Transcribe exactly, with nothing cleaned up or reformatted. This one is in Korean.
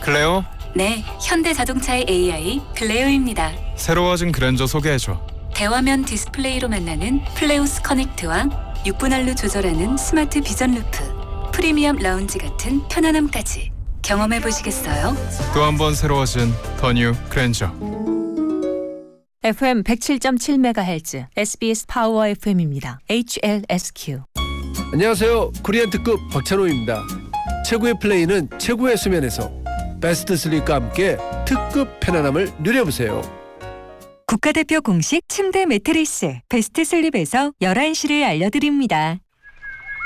클레오? 네, 현대자동차의 에이아이 클레오입니다. 새로워진 그랜저 소개해줘. 대화면 디스플레이로 만나는 플레우스 커넥트와 육 분 안로 조절하는 스마트 비전 루프, 프리미엄 라운지 같은 편안함까지 경험해 보시겠어요? 또 한 번 새로워진 더 뉴 그랜저. 에프엠 백칠 점 칠 메가헤르츠 에스비에스 파워 에프엠입니다. 에이치엘에스큐. 안녕하세요. 코리안 특급 박찬호입니다. 최고의 플레이는 최고의 수면에서 베스트 슬립과 함께 특급 편안함을 누려보세요. 국가대표 공식 침대 매트리스 베스트 슬립에서 열한 시를 알려드립니다.